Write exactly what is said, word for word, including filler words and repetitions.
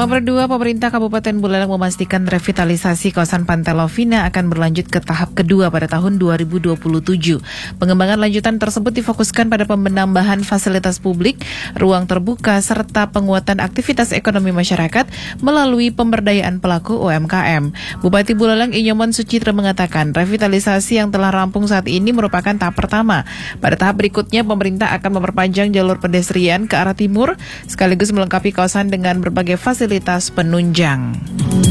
Nomor dua, pemerintah Kabupaten Buleleng memastikan revitalisasi kawasan Pantai Lovina akan berlanjut ke tahap kedua pada tahun dua ribu dua puluh tujuh. Pengembangan lanjutan tersebut difokuskan pada penambahan fasilitas publik, ruang terbuka, serta penguatan aktivitas ekonomi masyarakat melalui pemberdayaan pelaku U M K M. Bupati Buleleng Inyomon Sucitra mengatakan revitalisasi yang telah rampung saat ini merupakan tahap pertama. Pada tahap berikutnya, pemerintah akan memperpanjang jalur pedestrian ke arah timur sekaligus melengkapi kawasan dengan berbagai fasilitas penunjang.